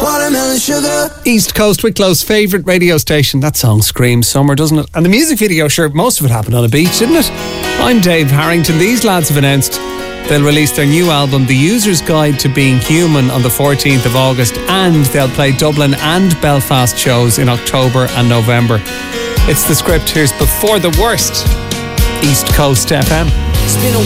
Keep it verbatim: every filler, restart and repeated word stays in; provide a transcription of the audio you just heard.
Watermelon sugar. East Coast, Wicklow's favourite radio station. That song screams summer, doesn't it? And the music video, sure, most of it happened on a beach, didn't it? I'm Dave Harrington. These lads have announced they'll release their new album, The User's Guide to Being Human, on the fourteenth of August, and they'll play Dublin and Belfast shows in October and November. It's The Script. Here's Before the Worst, East Coast F M. It's been a